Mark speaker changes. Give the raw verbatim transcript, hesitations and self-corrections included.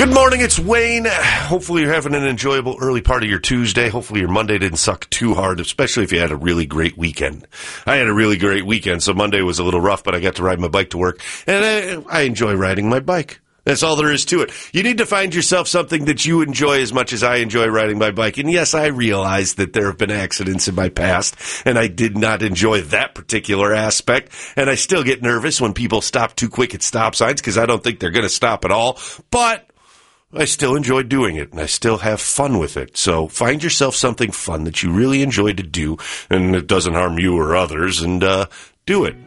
Speaker 1: Good morning, it's Wayne. Hopefully you're having an enjoyable early part of your Tuesday. Hopefully your Monday didn't suck too hard, especially if you had a really great weekend. I had a really great weekend, so Monday was a little rough, but I got to ride my bike to work, and I, I enjoy riding my bike. That's all there is to it. You need to find yourself something that you enjoy as much as I enjoy riding my bike. And yes, I realize that there have been accidents in my past, and I did not enjoy that particular aspect. And I still get nervous when people stop too quick at stop signs because I don't think they're going to stop at all. But I still enjoy doing it, and I still have fun with it. So find yourself something fun that you really enjoy to do, and it doesn't harm you or others, and uh, do it.